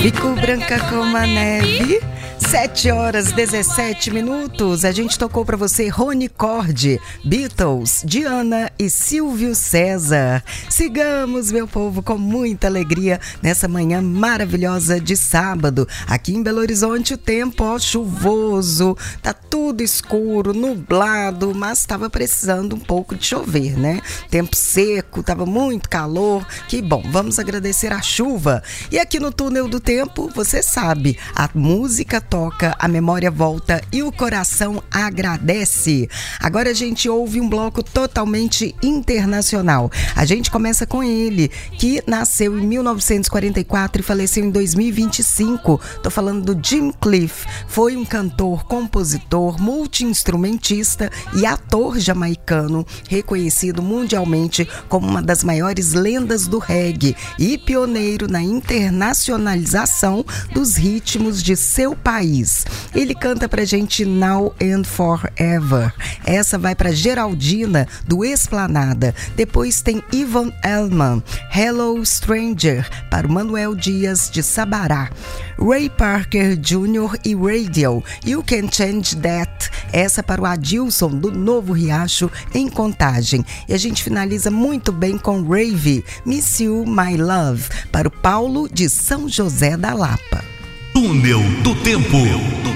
Fico branca como a neve. 7h17. A gente tocou pra você Rony Cord, Beatles, Diana e Silvio César. Sigamos, meu povo, com muita alegria nessa manhã maravilhosa de sábado. Aqui em Belo Horizonte o tempo, ó, chuvoso, tá tudo escuro, nublado, mas tava precisando um pouco de chover, né? Tempo seco, tava muito calor. Que bom, vamos agradecer a chuva. E aqui no Túnel do Tempo, você sabe, a música toca, a memória volta e o coração agradece. Agora a gente ouve um bloco totalmente internacional. A gente começa com ele, que nasceu em 1944 e faleceu em 2025. Tô falando do Jim Cliff. Foi um cantor, compositor, multi-instrumentista e ator jamaicano, reconhecido mundialmente como uma das maiores lendas do reggae e pioneiro na internacionalização dos ritmos de seu país. Ele canta pra gente Now and Forever. Essa vai pra Geraldina, do Esplanada. Depois tem Yvonne Elliman, Hello Stranger, para o Manuel Dias, de Sabará. Ray Parker Jr. e Radio, You Can Change That. Essa para o Adilson, do Novo Riacho, em Contagem. E a gente finaliza muito bem com Rave, Miss You, My Love, para o Paulo, de São José da Lapa. Túnel do Tempo.